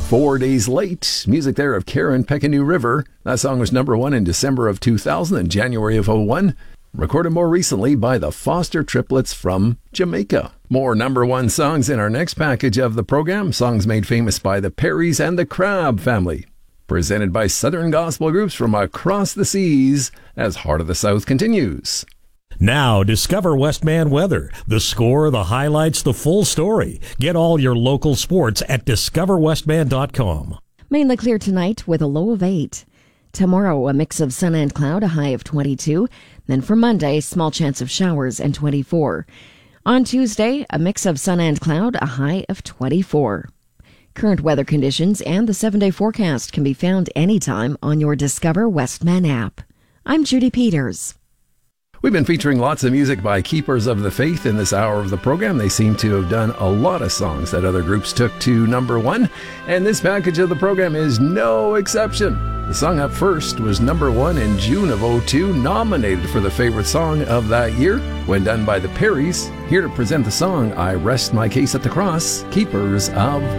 4 Days Late. Music there of Karen Pecanoo River. That song was number one in December of 2000 and January of 01. Recorded more recently by the Foster Triplets from Jamaica. More number one songs in our next package of the program. Songs made famous by the Perrys and the Crabb family. Presented by Southern gospel groups from across the seas as Heart of the South continues. Now, discover Westman weather. The score, the highlights, the full story. Get all your local sports at discoverwestman.com. Mainly clear tonight with a low of 8. Tomorrow, a mix of sun and cloud, a high of 22. Then for Monday, small chance of showers and 24. On Tuesday, a mix of sun and cloud, a high of 24. Current weather conditions and the 7-day forecast can be found anytime on your Discover Westman app. I'm Judy Peters. We've been featuring lots of music by Keepers of the Faith in this hour of the program. They seem to have done a lot of songs that other groups took to number one, and this package of the program is no exception. The song up first was number one in June of 02, nominated for the favorite song of that year, when done by the Perrys. Here to present the song, I Rest My Case at the Cross, Keepers of